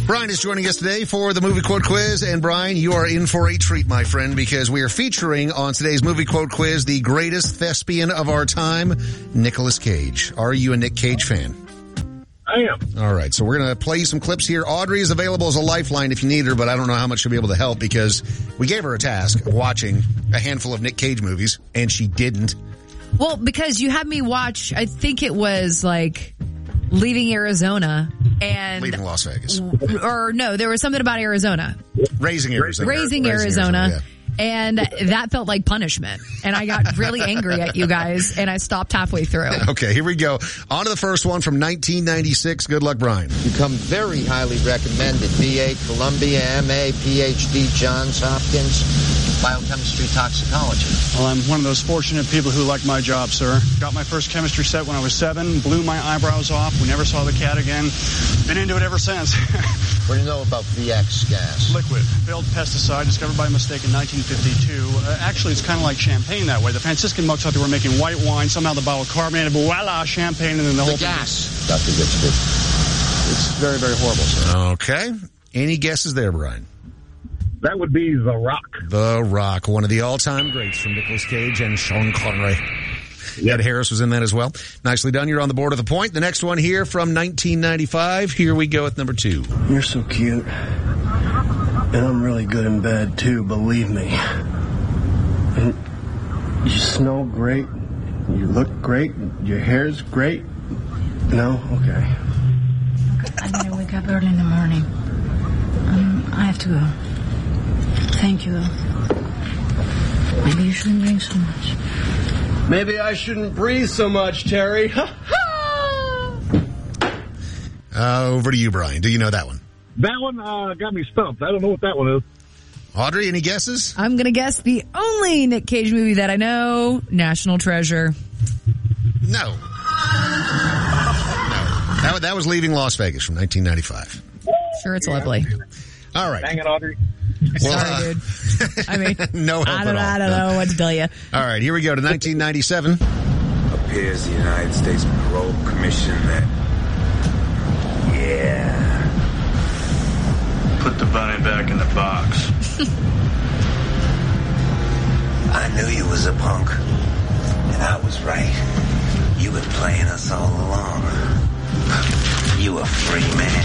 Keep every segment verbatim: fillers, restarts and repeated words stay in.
Brian is joining us today for the Movie Quote Quiz. And Brian, you are in for a treat, my friend, because we are featuring on today's Movie Quote Quiz the greatest thespian of our time, Nicolas Cage. Are you a Nick Cage fan? I am. All right, so we're going to play you some clips here. Audrey is available as a lifeline if you need her, but I don't know how much she'll be able to help because we gave her a task of watching a handful of Nick Cage movies, and she didn't. Well, because you had me watch, I think it was like Leaving Arizona and... Leaving Las Vegas. Or no, there was something about Arizona. Raising Arizona. Raising, Raising Arizona. Arizona yeah. And that felt like punishment. And I got really angry at you guys, and I stopped halfway through. Okay, here we go. On to the first one from nineteen ninety-six. Good luck, Brian. Become very highly recommended. B A, Columbia, M A, P H D, Johns Hopkins, biochemistry, toxicology. Well, I'm one of those fortunate people who like my job, sir. Got my first chemistry set when I was seven, blew my eyebrows off. We never saw the cat again. Been into it ever since. What do you know about V X gas? Liquid. Failed pesticide discovered by mistake in nineteen fifty-two. Uh, actually, it's kind of like champagne that way. The Franciscan monks thought they were making white wine. Somehow the bottle carbonated, voila, champagne, and then the, the whole gas. Doctor Richard. It's very, very horrible, sir. Okay. Any guesses there, Brian? That would be The Rock. The Rock, one of the all-time greats from Nicolas Cage and Sean Connery. Ed Harris was in that as well. Nicely done. You're on the board with a point. The next one here from nineteen ninety-five. Here we go with number two. You're so cute. And I'm really good in bed, too, believe me. And you smell great. You look great. Your hair's great. No? Okay. I'm going to wake up early in the morning. Um, I have to go. Thank you, though. Maybe you shouldn't drink so much. Maybe I shouldn't breathe so much, Terry. uh, over to you, Brian. Do you know that one? That one uh, got me stumped. I don't know what that one is. Audrey, any guesses? I'm going to guess the only Nick Cage movie that I know, National Treasure. No. No. That, that was Leaving Las Vegas from nineteen ninety-five. Sure, it's lovely. All right. Dang it, Audrey. Well, Sorry, uh, dude. I mean, no help I don't, at all. I don't know what to tell you. All right, here we go to nineteen ninety-seven. Appears the United States Parole Commission that... Yeah. Put the bunny back in the box. I knew you was a punk. And I was right. You been playing us all along. You a free man.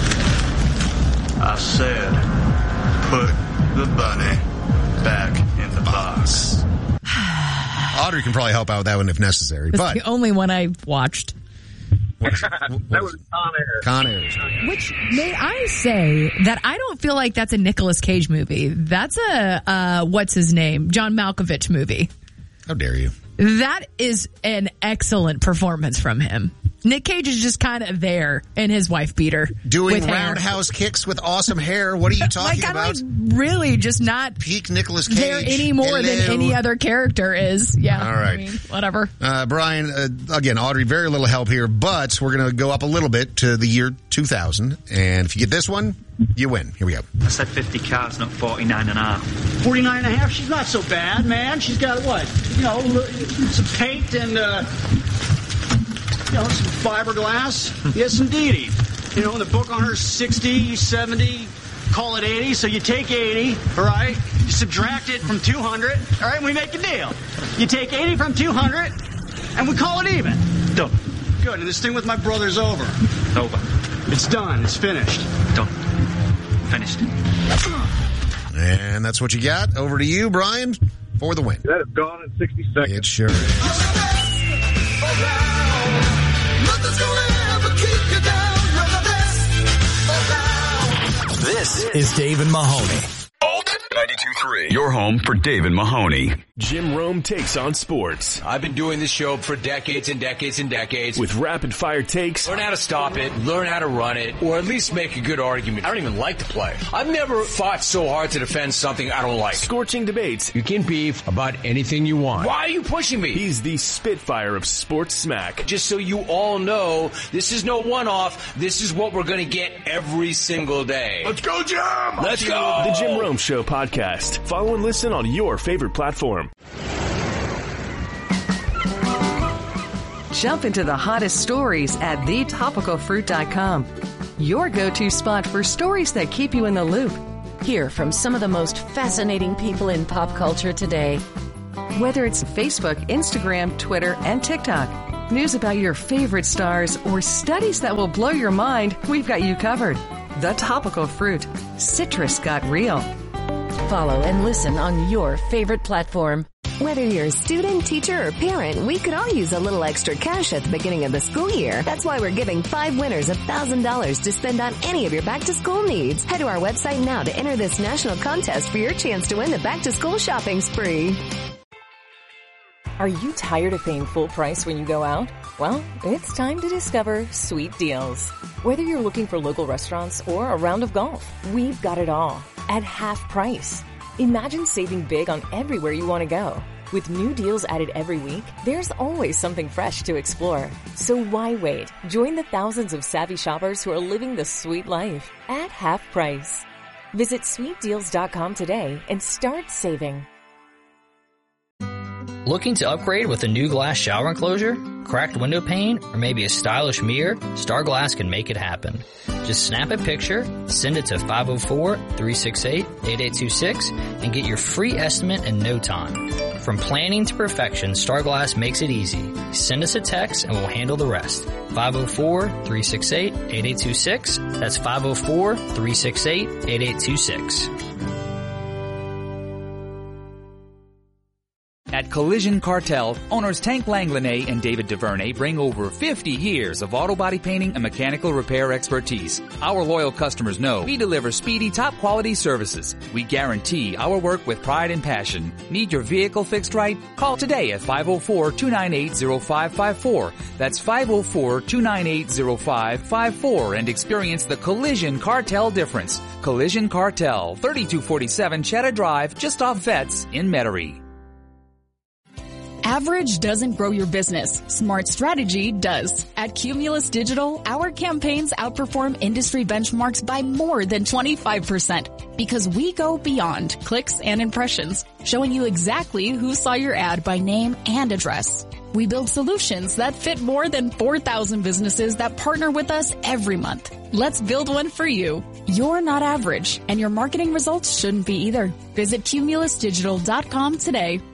I said, put the bunny back in the box. Audrey can probably help out with that one if necessary. It's but the only one I watched. What, what, that was Con Air. Con Air. Which, may I say that I don't feel like that's a Nicolas Cage movie. That's a, uh, what's his name? John Malkovich movie. How dare you? That is an excellent performance from him. Nick Cage is just kind of there in his wife beater. Doing with roundhouse hair. Kicks with awesome hair. What are you talking like, about? Like, really just not peak Nicolas Cage. There any more Hello. than any other character is. Yeah. All right. I mean, whatever. Uh, Brian, uh, again, Audrey, very little help here, but we're going to go up a little bit to the year two thousand. And if you get this one, you win. Here we go. I said fifty cars, not forty-nine and a half. forty-nine and a half? She's not so bad, man. She's got what? You know, some paint and, uh, you know, some fiberglass. Yes, indeedy. You know, the book on her sixty, seventy, call it eighty. So you take eighty, all right? You subtract it from two hundred, all right? And we make a deal. You take eighty from two hundred, and we call it even. Done. Good. And this thing with my brother's over. Over. It's done. It's finished. Done. Finished. And that's what you got. Over to you, Brian, for the win. That is gone in sixty seconds. It sure is. This is Dave and Mahoney. Alt ninety-two point three. Your home for Dave and Mahoney. Jim Rome takes on sports. I've been doing this show for decades and decades and decades. With rapid fire takes. Learn how to stop it, learn how to run it, or at least make a good argument. I don't even like to play. I've never fought so hard to defend something I don't like. Scorching debates. You can beef about anything you want. Why are you pushing me? He's the Spitfire of sports smack. Just so you all know, this is no one-off. This is what we're going to get every single day. Let's go, Jim! Let's go! The Jim Rome Show podcast. Follow and listen on your favorite platform. Jump into the hottest stories at the topical fruit dot com. your go-to spot for stories that keep you in the loop. Hear from some of the most fascinating people in pop culture today. Whether it's Facebook, Instagram, Twitter, and TikTok, news about your favorite stars, or studies that will blow your mind, we've got you covered. The Topical Fruit. Citrus got real. Follow and listen on your favorite platform. Whether you're a student, teacher, or parent, we could all use a little extra cash at the beginning of the school year. That's why we're giving five winners one thousand dollars to spend on any of your back-to-school needs. Head to our website now to enter this national contest for your chance to win the back-to-school shopping spree. Are you tired of paying full price when you go out? Well, it's time to discover Sweet Deals. Whether you're looking for local restaurants or a round of golf, we've got it all at half price. Imagine saving big on everywhere you want to go. With new deals added every week, there's always something fresh to explore. So why wait? Join the thousands of savvy shoppers who are living the sweet life at half price. Visit sweet deals dot com today and start saving. Looking to upgrade with a new glass shower enclosure, cracked window pane, or maybe a stylish mirror? Star Glass can make it happen. Just snap a picture, send it to five oh four, three six eight, eight eight two six, and get your free estimate in no time. From planning to perfection, Star Glass makes it easy. Send us a text and we'll handle the rest. five oh four, three six eight, eight eight two six. That's five oh four, three six eight, eight eight two six. At Collision Cartel, owners Tank Langlanay and David DuVernay bring over fifty years of auto body painting and mechanical repair expertise. Our loyal customers know we deliver speedy, top-quality services. We guarantee our work with pride and passion. Need your vehicle fixed right? Call today at five oh four, two nine eight, oh five five four. That's five oh four, two nine eight, oh five five four and experience the Collision Cartel difference. Collision Cartel, thirty-two forty-seven Cheddar Drive, just off Vets in Metairie. Average doesn't grow your business. Smart strategy does. At Cumulus Digital, our campaigns outperform industry benchmarks by more than twenty-five percent because we go beyond clicks and impressions, showing you exactly who saw your ad by name and address. We build solutions that fit more than four thousand businesses that partner with us every month. Let's build one for you. You're not average, and your marketing results shouldn't be either. Visit cumulus digital dot com today.